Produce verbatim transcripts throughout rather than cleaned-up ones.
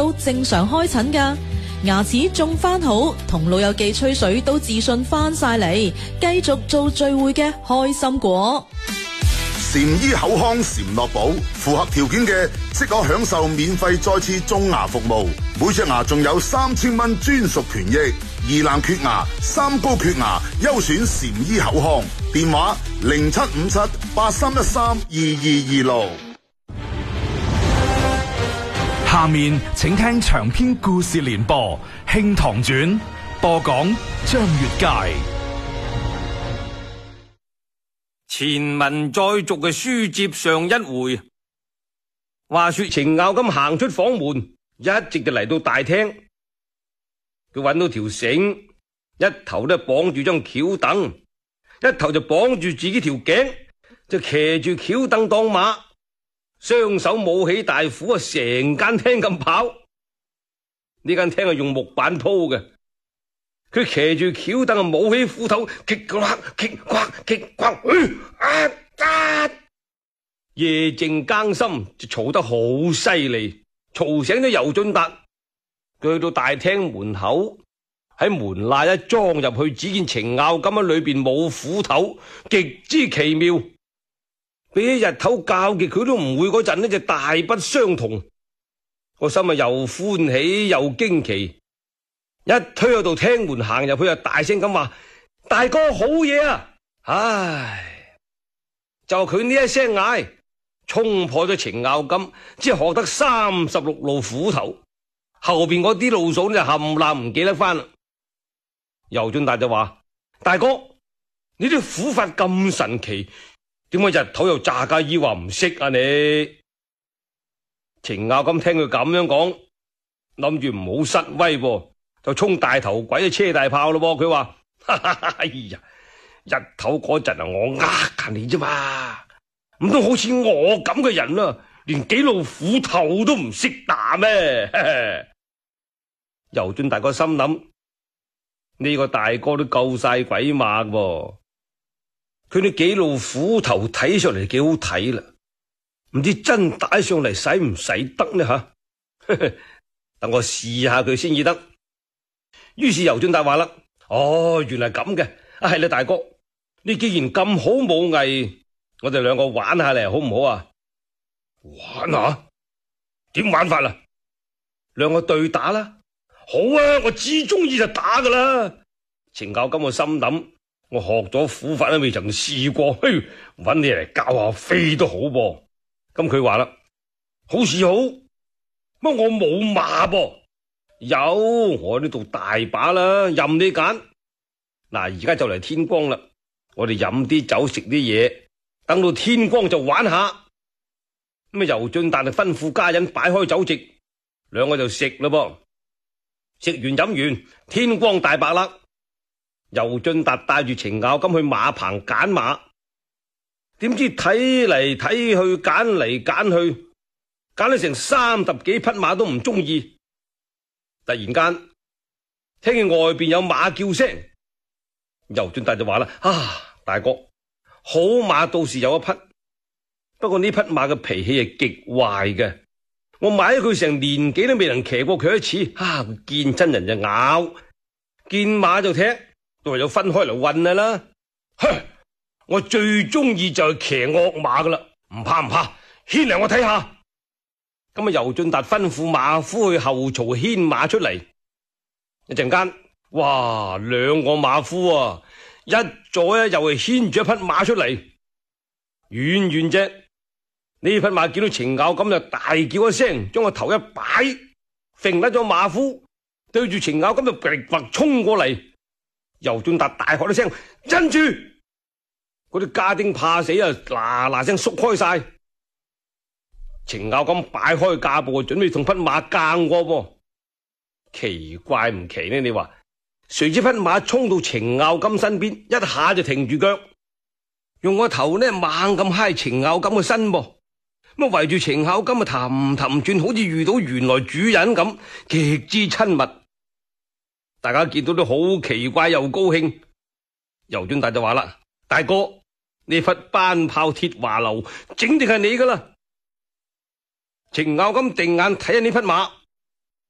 都正常開診噶，牙齒仲翻好，同老友記吹水都自信翻晒嚟，繼續做聚會嘅開心果。 禪醫口腔禪樂寶，符合條件嘅即可享受免費再次種牙服務，每隻牙仲有三千蚊專屬權益。二難缺牙、三高缺牙，優選禪醫口腔。電話零七五七八三一三二二二六。 下面請聽長篇故事連播《慶堂傳》，播講張月佳。 前文再續嘅書接上一回，話說程咬金行出房門，一直就嚟到大廳。佢揾到條繩，一頭都綁住張轎凳，一頭就綁住自己條頸，就騎住轎凳當馬，雙手舞起大斧啊，成間廳咁跑。呢間廳係用木板鋪嘅，佢騎住轎凳啊，舞起斧頭，擊呱擊呱擊呱，啊啊！夜靜更深，就嘈得好犀利，嘈醒咗尤俊達。佢去到大廳門口，喺門罅一裝入去，只見程咬金喺裏邊冇斧頭，極之奇妙。比起日頭教極佢都唔會嗰陣呢，就大不相同。個心啊又歡喜又驚奇，一推去到廳門行入去啊，大聲咁話：大哥好嘢啊！唉，就佢呢一聲嗌，衝破咗程咬金只係學得三十六路斧頭。後邊嗰啲路數就冚唪唔記得翻啦。尤俊達就話：大哥，你啲斧法咁神奇，點解日頭又詐假意話唔識啊你？程咬金聽佢咁樣講，諗住唔好失威噃，就衝大頭鬼嘅車大炮咯。佢話：哎呀，日頭嗰陣啊，我呃緊你啫嘛，唔通好似我咁嘅人啊，連幾路斧頭都唔識打咩？尤俊大哥心諗，呢個大哥都夠晒鬼馬喎，佢啲幾路斧頭睇上嚟幾好睇啦，唔知真打上嚟使唔使得呢吓？等我試下佢先至得。於是尤俊達話啦：哦，原來咁嘅，啊係啦，大哥，你既然咁好武藝，我哋兩個玩下嚟好唔好啊？玩下？點玩法啊？兩個對打啦。好啊，我至中意就打噶啦。程咬金我心諗，我學咗斧法都未曾試過，嘿，搵你嚟教下飛都好噃。咁佢話啦，好是好，乜我冇馬噃？有，我呢度大把啦，任你揀。嗱，而家就嚟天光啦，我哋飲啲酒食啲嘢，等到天光就玩下。咁啊，尤俊達就吩咐家人擺開酒席，兩個就食啦噃。食完飲完，天光大白啦。尤俊達帶住程咬金去馬棚揀馬，點知睇嚟睇去，揀嚟揀去，揀咗成三十幾匹馬都唔中意。突然間聽見外邊有馬叫聲，尤俊達就話啦：啊，大哥，好馬到時有一匹，不過呢匹馬嘅脾氣係極壞嘅。我買咗佢成年幾都未能騎過佢一次，啊！見親人就咬，見馬就踢，都係有分開嚟混啊啦。哼，我最中意就係騎惡馬噶啦，唔怕唔怕，牽嚟我睇下。咁啊，尤俊達吩咐馬夫去後槽牽馬出嚟。一陣間，哇，兩個馬夫啊，一左一右係牽住一匹馬出嚟，遠遠啫。呢匹馬見到程咬金就大叫一聲，將個頭一擺，揈甩咗馬夫，對住程咬金就砰砰衝過嚟。尤俊達大喝一聲：跟住！嗰啲家丁怕死啊，嗱嗱聲縮開晒。程咬金擺開架步，準備同匹馬硬過噃。奇怪唔奇呢？你話？誰知匹馬衝到程咬金身邊，一下就停住腳，用個頭呢猛咁揩程咬金嘅身噃。咁圍住程咬金啊，氹氹轉，好似遇到原來主人咁，極之親密。大家見到都好奇怪又高興。尤俊達就話啦：大哥，呢匹班炮鐵華流，整定係你噶啦。程咬金定眼睇下呢匹馬，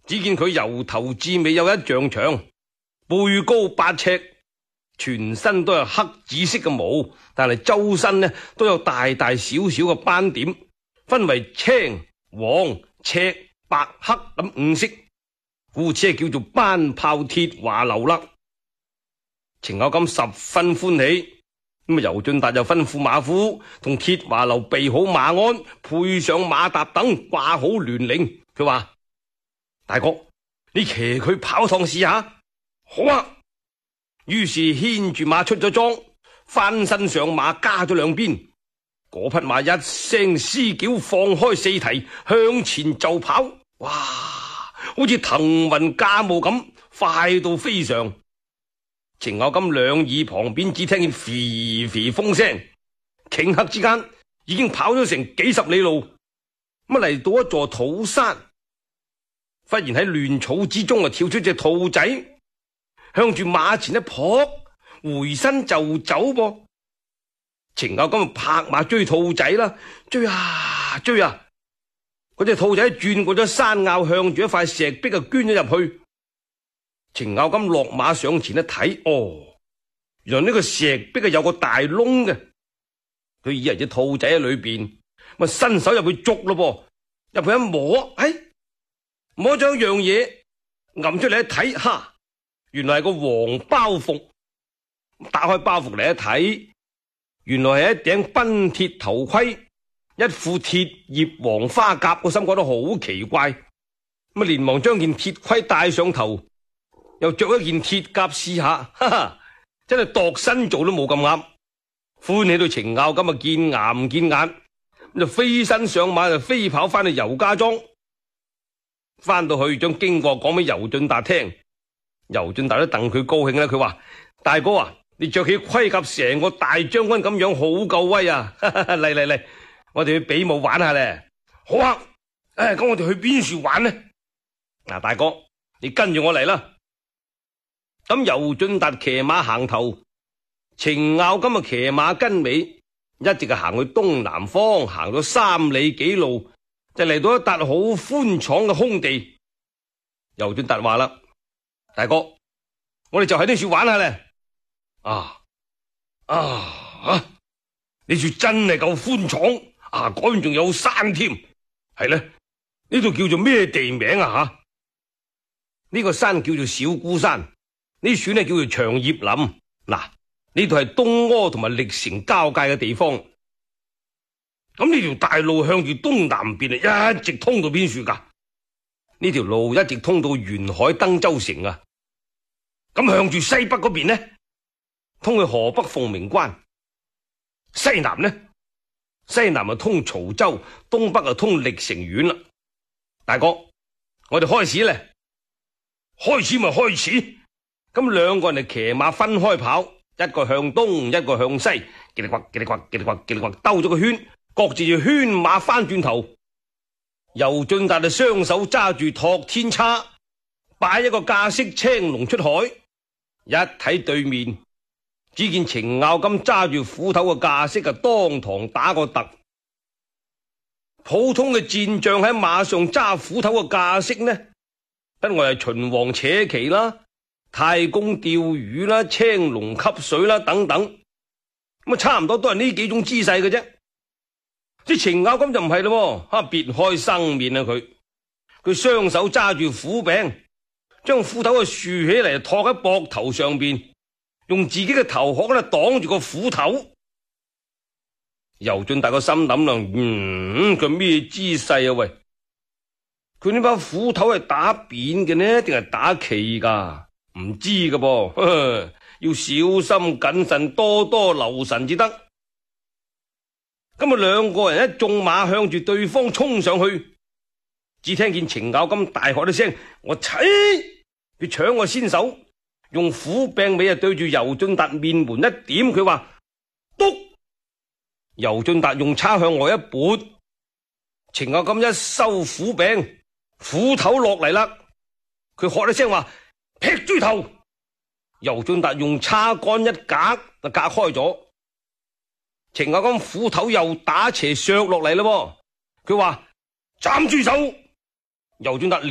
只見佢由頭至尾有一丈長，背高八尺，全身都係黑紫色嘅毛，但係周身呢都有大大小小嘅斑點，分為青、黃、赤、白、黑咁五色，故此係叫做斑豹鐵華樓啦。程咬金十分歡喜，咁啊尤俊達就吩咐馬夫同鐵華樓備好馬鞍，配上馬踏等，掛好鑾鈴。佢話：大哥，你騎佢跑趟試下。好啊。於是牽住馬出咗莊，翻身上馬，加咗兩邊。嗰匹馬一聲嘶叫，放開四蹄，向前就跑。哇！好似騰雲駕霧咁，快到非常。程咬金兩耳旁邊只聽見肥肥風聲，頃刻之間已經跑咗成幾十里路。咁嚟到一座土山，忽然喺亂草之中啊跳出隻兔仔，向住馬前一撲，回身就走噃。程咬金拍馬追兔仔啦，追啊追啊！嗰隻兔仔轉過咗山坳，向住一塊石壁啊捐咗入去。程咬金落馬上前一睇，哦，原來呢個石壁啊有個大窿嘅。佢以為隻兔仔喺裏邊，咪伸手入去捉咯噃。入去一摸，哎，摸咗一樣嘢，揞出嚟一睇，哈，原來係個黃包袱。打開包袱嚟一睇，原來係一頂奔鐵頭盔，一副鐵葉黃花甲。個心覺得好奇怪，咁啊連忙將件鐵盔戴上頭，又着一件鐵甲試下，哈哈，真係度身做都冇咁啱。歡喜到程咬金啊見牙唔見眼，咁就飛身上馬就飛跑翻去尤家莊。翻到去將經過講俾尤俊達聽，尤俊達都戥佢高興啦。佢話：大哥啊，你着起盔甲成個大將軍咁樣，好夠威啊！嚟嚟嚟，我哋去比武玩下咧。好啊，誒，咁我哋去邊處玩呢？嗱，大哥，你跟住我嚟啦。咁尤俊達騎馬行頭，程咬金啊騎馬跟尾，一直係行去東南方，行咗三里幾路，就嚟到一笪好寬敞嘅空地。尤俊達話啦：大哥，我哋就喺呢處玩下咧。啊啊啊！呢處真係夠寬敞啊！嗰邊仲有山添，係咧。呢度叫做咩地名啊？吓，呢個山叫做小孤山，呢處呢叫做長葉林。嗱，呢度係東阿同埋歷城交界嘅地方。咁呢條大路向住東南邊啊，一直通到邊處噶？呢條路一直通到沿海登州城啊。咁向住西北嗰邊呢，通去河北鳳鳴關。西南呢，西南啊通曹州，東北啊通歷城縣啦。大哥，我哋開始咧，開始咪開始。咁兩個人就騎馬分開跑，一個向東，一個向西，嘰里呱嘰里呱嘰里呱嘰里呱兜咗個圈，各自就圈馬翻轉頭。尤俊達就雙手揸住托天叉，擺一個架式青龍出海。一睇對面，只見程咬金揸住斧頭嘅架式啊，當堂打個突。普通嘅戰將喺馬上揸斧頭嘅架式呢，不外係秦王扯旗啦、太公釣魚啦、青龍吸水啦等等，咁啊差唔多都係呢幾種姿勢嘅啫。啲程咬金就唔係咯，吓別開生面啊！佢佢雙手揸住斧柄，將斧頭啊豎起嚟，托喺膊頭上邊，用自己嘅頭殼咧擋住個斧頭。尤俊達個心諗啦，嗯，佢咩姿勢啊？喂，佢呢把斧頭係打扁嘅呢，定係打旗噶？唔知噶噃，要小心謹慎，多多留神至得。今日兩個人一縱馬向住對方衝上去，只聽見程咬金大喝一聲：我踩！佢搶我先手，用斧柄尾啊對住尤俊達面門一點，佢話：篤！尤俊達用叉向外一撥，程咬金一收斧柄，斧頭落嚟啦。佢喝一聲話：劈豬頭！尤俊達用叉杆一格就隔開咗。程咬金斧頭又打斜削落嚟咯。佢話：斬豬手！尤俊達